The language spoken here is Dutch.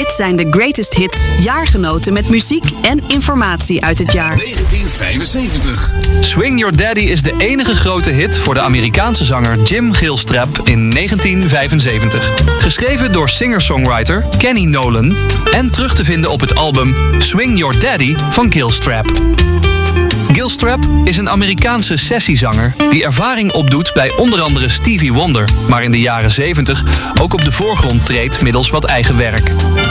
Dit zijn de greatest hits, jaargenoten met muziek en informatie uit het jaar. 1975. Swing Your Daddy is de enige grote hit voor de Amerikaanse zanger Jim Gilstrap in 1975. Geschreven door singer-songwriter Kenny Nolan en terug te vinden op het album Swing Your Daddy van Gilstrap. Gilstrap is een Amerikaanse sessiezanger die ervaring opdoet bij onder andere Stevie Wonder, maar in de jaren 70 ook op de voorgrond treedt middels wat eigen werk.